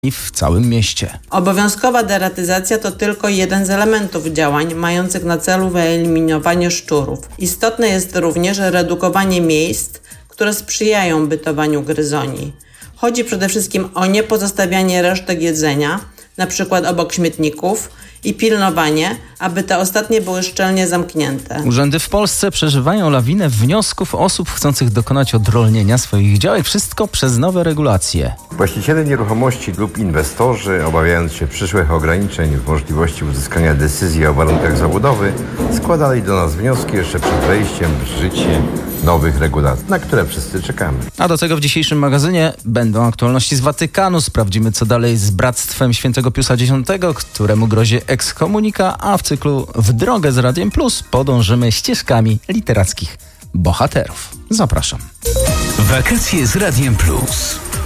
w całym mieście. Obowiązkowa deratyzacja to tylko jeden z elementów działań mających na celu wyeliminowanie szczurów. Istotne jest również redukowanie miejsc, które sprzyjają bytowaniu gryzoni. Chodzi przede wszystkim o niepozostawianie resztek jedzenia, np. obok śmietników, i pilnowanie, aby te ostatnie były szczelnie zamknięte. Urzędy w Polsce przeżywają lawinę wniosków osób chcących dokonać odrolnienia swoich działek. Wszystko przez nowe regulacje. Właściciele nieruchomości lub inwestorzy, obawiając się przyszłych ograniczeń w możliwości uzyskania decyzji o warunkach zabudowy, składali do nas wnioski jeszcze przed wejściem w życie nowych regulacji, na które wszyscy czekamy. A do tego w dzisiejszym magazynie będą aktualności z Watykanu. Sprawdzimy, co dalej z Bractwem Świętego Piusa X, któremu grozi ekskomunika, a w cyklu W drogę z Radiem Plus podążymy ścieżkami literackich bohaterów. Zapraszam. Wakacje z Radiem Plus.